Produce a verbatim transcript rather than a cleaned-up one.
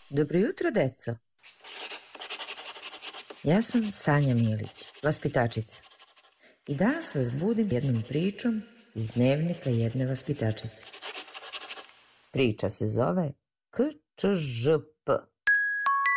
Dobro jutro, deco. Ja sam Sanja Milić, vaspitačica. I danas vas budim jednom pričom iz dnevnika jedne vaspitačice. Priča se zove K Č Ž P.